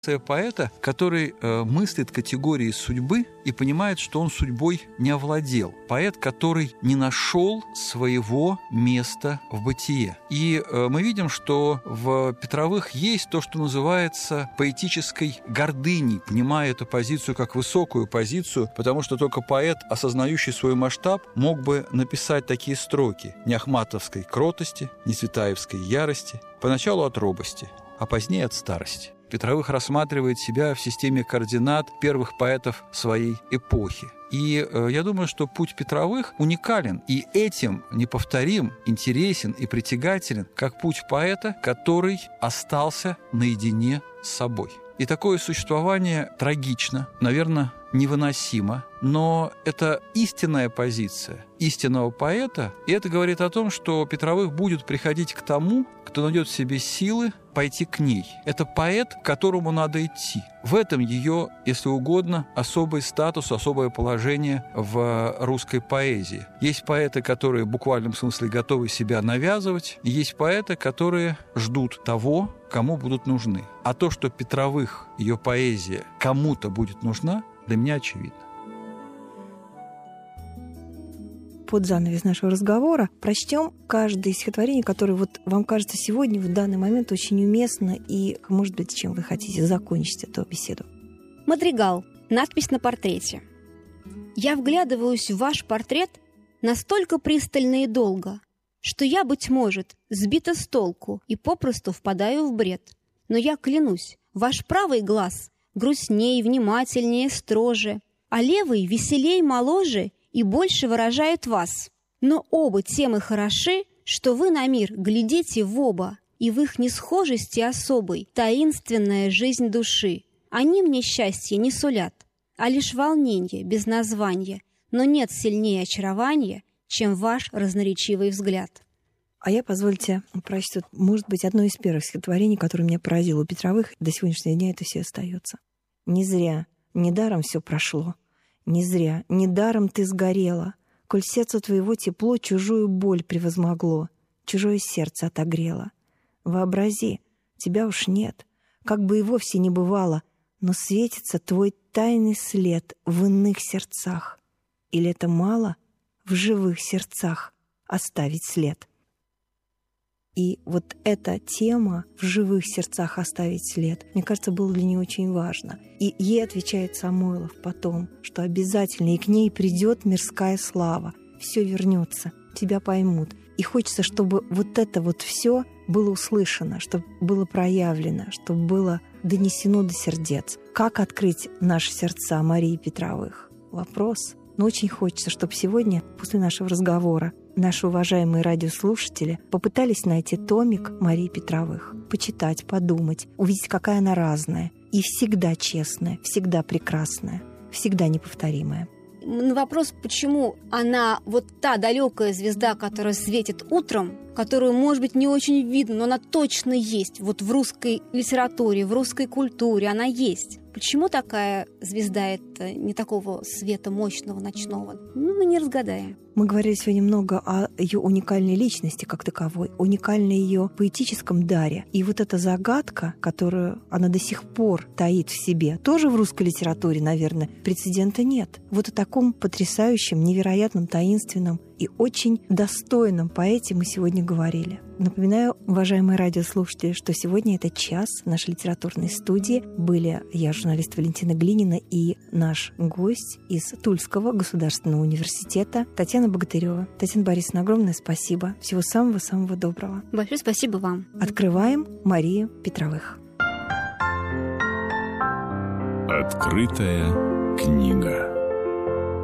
Поэта, который мыслит категорией судьбы и понимает, что он судьбой не овладел. Поэт, который не нашел своего места в бытие. И мы видим, что в Петровых есть то, что называется поэтической гордыней, понимая эту позицию как высокую позицию, потому что только поэт, осознающий свой масштаб, мог бы написать такие строки: «Ни ахматовской кротости, ни цветаевской ярости, поначалу от робости, а позднее от старости». Петровых рассматривает себя в системе координат первых поэтов своей эпохи. И я думаю, что путь Петровых уникален и этим неповторим, интересен и притягателен, как путь поэта, который остался наедине с собой. И такое существование трагично, наверное, невыносимо, но это истинная позиция истинного поэта, и это говорит о том, что Петровых будет приходить к тому, кто найдет в себе силы пойти к ней. Это поэт, к которому надо идти. В этом ее, если угодно, особый статус, особое положение в русской поэзии. Есть поэты, которые в буквальном смысле готовы себя навязывать, и есть поэты, которые ждут того, кому будут нужны. А то, что Петровых, ее поэзия, кому-то будет нужна, для меня очевидно. Под занавес нашего разговора прочтем каждое стихотворение, которое вот вам кажется сегодня, в данный момент, очень уместно и, может быть, чем вы хотите закончить эту беседу. Мадригал. Надпись на портрете. «Я вглядываюсь в ваш портрет настолько пристально и долго, что я, быть может, сбита с толку и попросту впадаю в бред. Но я клянусь, ваш правый глаз грустнее, внимательнее, строже, а левый веселей, моложе и больше выражает вас. Но оба темы хороши, что вы на мир глядите в оба, и в их несхожести особой таинственная жизнь души. Они мне счастья не сулят, а лишь волнение без названия, но нет сильнее очарования, чем ваш разноречивый взгляд». А я, позвольте, прочту, может быть, одно из первых стихотворений, которое меня поразило у Петровых. До сегодняшнего дня это все остается. «Не зря, недаром все прошло. Не зря, недаром ты сгорела, коль сердцу твоего тепло чужую боль превозмогло, чужое сердце отогрело. Вообрази, тебя уж нет, как бы и вовсе не бывало, но светится твой тайный след в иных сердцах. Или это мало в живых сердцах оставить след?» И вот эта тема в живых сердцах оставить след, мне кажется, было для нее очень важно. И ей отвечает Самойлов потом, что обязательно и к ней придет мирская слава. Все вернется, тебя поймут. И хочется, чтобы вот это вот все было услышано, чтобы было проявлено, чтобы было донесено до сердец. Как открыть наши сердца Марии Петровых? Вопрос. Но очень хочется, чтобы сегодня, после нашего разговора, наши уважаемые радиослушатели попытались найти томик Марии Петровых, почитать, подумать, увидеть, какая она разная и всегда честная, всегда прекрасная, всегда неповторимая. На вопрос, почему она вот та далекая звезда, которая светит утром, которую, может быть, не очень видно, но она точно есть. Вот в русской литературе, в русской культуре она есть. Почему такая звезда это не такого света мощного, ночного? Мы не разгадаем. Мы говорили сегодня много о ее уникальной личности как таковой, уникальной ее поэтическом даре. И вот эта загадка, которую она до сих пор таит в себе, тоже в русской литературе, наверное, прецедента нет. Вот о таком потрясающем, невероятном, таинственном и очень достойном поэте мы сегодня говорили. Напоминаю, уважаемые радиослушатели, что сегодня этот час в нашей литературной студии были я, журналист Валентина Глинина, и наш гость из Тульского государственного университета Татьяна Богатырева. Татьяна Борисовна, огромное спасибо. Всего самого-самого доброго. Большое спасибо вам. Открываем Марию Петровых. Открытая книга.